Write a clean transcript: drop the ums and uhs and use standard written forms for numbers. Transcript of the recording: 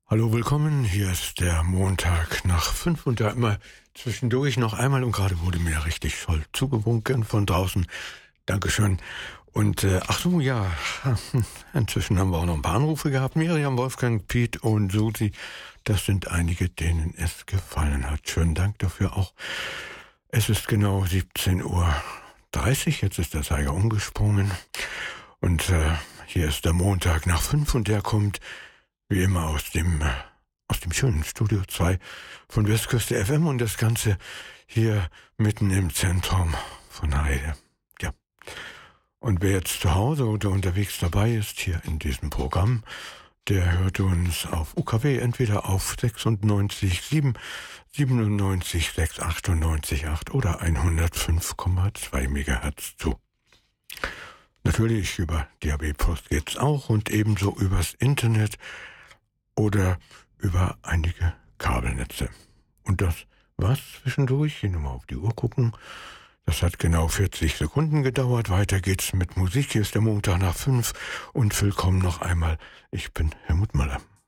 Hallo, willkommen. Hier ist der Montag nach 5 und da immer zwischendurch noch einmal und gerade wurde mir richtig voll zugewunken von draußen. Dankeschön. Und ach so, ja, inzwischen haben wir auch noch ein paar Anrufe gehabt. Miriam, Wolfgang, Piet und Susi. Das sind einige, denen es gefallen hat. Schönen Dank dafür auch. Es ist genau 17:30 Uhr. Jetzt ist der Zeiger umgesprungen. Und hier ist der Montag nach 5 und der kommt wie immer aus dem schönen Studio 2 von Westküste FM und das Ganze hier mitten im Zentrum von Heide. Ja. Und wer jetzt zu Hause oder unterwegs dabei ist, hier in diesem Programm, der hört uns auf UKW entweder auf 96,7, 97,6, 98,8 oder 105,2 MHz zu. Natürlich über DAB+ geht's auch und ebenso übers Internet oder über einige Kabelnetze. Und das war's zwischendurch. Hier nochmal auf die Uhr gucken. Das hat genau 40 Sekunden gedauert. Weiter geht's mit Musik. Hier ist der Montag nach 5 und willkommen noch einmal. Ich bin Helmut Möller.